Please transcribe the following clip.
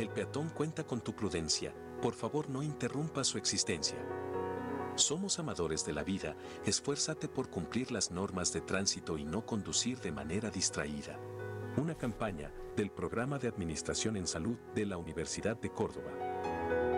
El peatón cuenta con tu prudencia, por favor no interrumpa su existencia. Somos amadores de la vida, esfuérzate por cumplir las normas de tránsito y no conducir de manera distraída. Una campaña del Programa de Administración en Salud de la Universidad de Córdoba.